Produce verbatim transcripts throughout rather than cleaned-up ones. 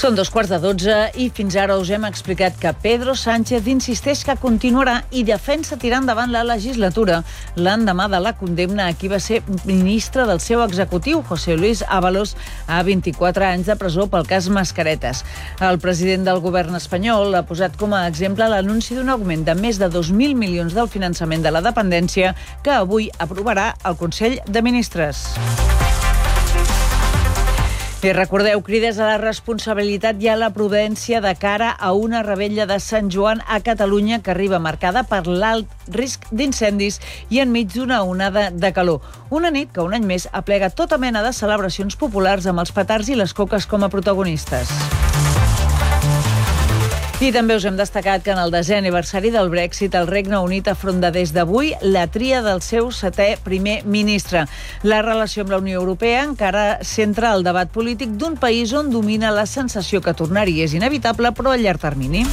Són dos quarts de dotze i fins ara us hem explicat que Pedro Sánchez insisteix que continuarà i defensa tirar endavant la legislatura l'endemà de la condemna a qui va ser ministre del seu executiu, José Luis Ábalos, a vint-i-quatre anys de presó pel cas Mascaretes. El president del govern espanyol ha posat com a exemple l'anunci d'un augment de més de dos mil milions del finançament de la dependència que avui aprovarà el Consell de Ministres. I recordeu, crides a la responsabilitat i a la prudència de cara a una revetlla de Sant Joan a Catalunya que arriba marcada per l'alt risc d'incendis i enmig d'una onada de calor. Una nit que un any més aplega tota mena de celebracions populars amb els petards i les coques com a protagonistes. I també us hem destacat que en el desè aniversari del Brexit el Regne Unit afronta des d'avui la tria del seu setè primer ministre. La relació amb la Unió Europea encara centra el debat polític d'un país on domina la sensació que tornar-hi és inevitable, però a llarg termini.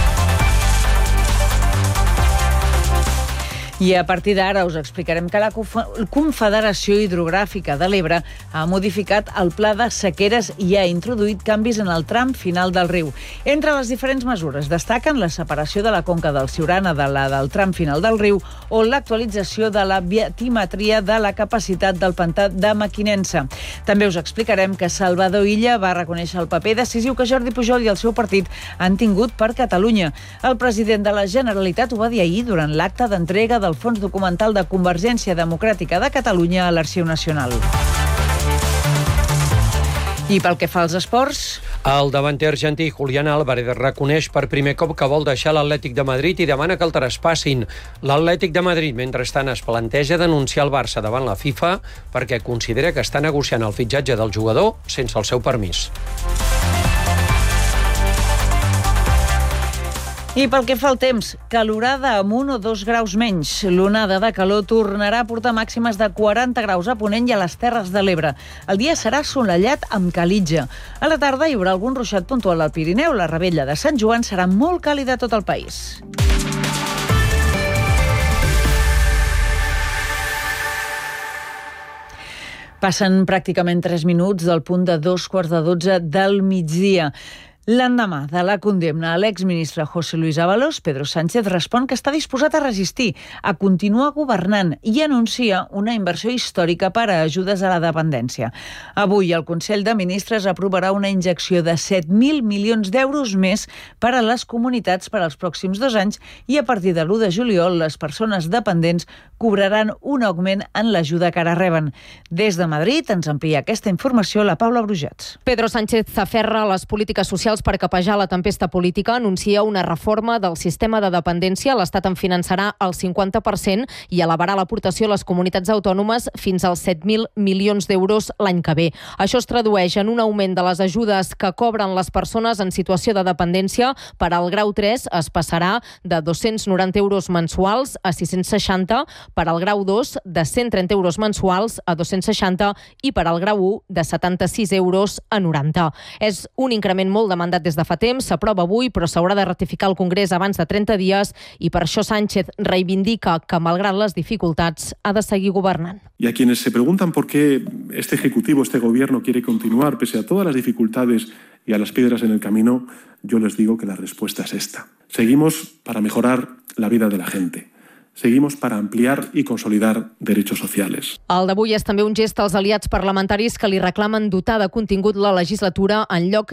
I a partir d'ara us explicarem que la Confederació Hidrogràfica de l'Ebre ha modificat el pla de sequeres i ha introduït canvis en el tram final del riu. Entre les diferents mesures destaquen la separació de la conca del Siurana de la del tram final del riu o l'actualització de la batimetria de la capacitat del pantà de Mequinensa. També us explicarem que Salvador Illa va reconèixer el paper decisiu que Jordi Pujol i el seu partit han tingut per Catalunya. El president de la Generalitat ho va dir ahir durant l'acte d'entrega del Fons Documental de Convergència Democràtica de Catalunya a l'Arxiu Nacional. I pel que fa als esports... El davanter argentí Julián Álvarez reconeix per primer cop que vol deixar l'Atlètic de Madrid i demana que el traspassin. L'Atlètic de Madrid, mentrestant, es planteja denunciar el Barça davant la FIFA perquè considera que està negociant el fitxatge del jugador sense el seu permís. I pel que fa al temps, calorada amb un o dos graus menys. L'onada de calor tornarà a portar màximes de quaranta graus a Ponent i a les Terres de l'Ebre. El dia serà assolellat amb calitja. A la tarda hi haurà algun ruixat puntual al Pirineu. La revetlla de Sant Joan serà molt càlida a tot el país. Passen pràcticament tres minuts del punt de dos quarts de dotze del migdia. L'endemà de la condemna a l'exministre José Luis Ábalos, Pedro Sánchez respon que està disposat a resistir, a continuar governant i anuncia una inversió històrica per a ajudes a la dependència. Avui el Consell de Ministres aprovarà una injecció de set mil milions d'euros més per a les comunitats per als pròxims dos anys i a partir de l'u de juliol les persones dependents cobraran un augment en l'ajuda que ara reben. Des de Madrid ens amplia aquesta informació la Paula Brujats. Pedro Sánchez s'aferra a les polítiques socials per capejar la tempesta política, anuncia una reforma del sistema de dependència. L'Estat en finançarà el cinquanta per cent i elevarà l'aportació a les comunitats autònomes fins als set mil milions d'euros l'any que ve. Això es tradueix en un augment de les ajudes que cobren les persones en situació de dependència. Per al grau tres es passarà de dos-cents noranta euros mensuals a sis-cents seixanta, per al grau dos de cent trenta euros mensuals a dos-cents seixanta i per al grau u de setanta-sis euros a noranta. És un increment molt demandat des de fa temps, s'aprova avui, però s'haurà de ratificar al Congrés abans de trenta dies i per això Sánchez reivindica que, malgrat les dificultats, ha de seguir governant. Y a quienes se preguntan por qué este Ejecutivo, este Gobierno quiere continuar pese a todas las dificultades y a las piedras en el camino, yo les digo que la respuesta es esta. Seguimos para mejorar la vida de la gente. Seguimos para ampliar y consolidar derechos sociales. El d'avui és també un gest als aliats parlamentaris que li reclamen dotar de contingut la legislatura en lloc